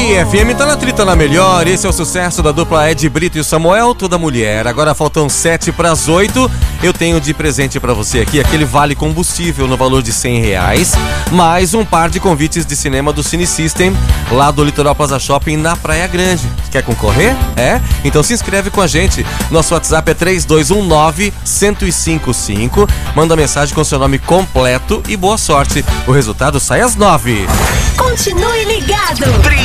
aí, FM tá na trita na melhor. Esse é o sucesso da dupla Ed Brito e Samuel, Toda Mulher. Agora faltam 7:08. Eu tenho de presente pra você aqui aquele vale combustível no valor de R$100, mais um par de convites de cinema do Cine System, lá do Litoral Plaza Shopping, na Praia Grande. Quer concorrer? É? Então se inscreve com a gente. Nosso WhatsApp é 3219-1055. Manda mensagem com seu nome completo e boa sorte. O resultado sai às 9. Continue ligado.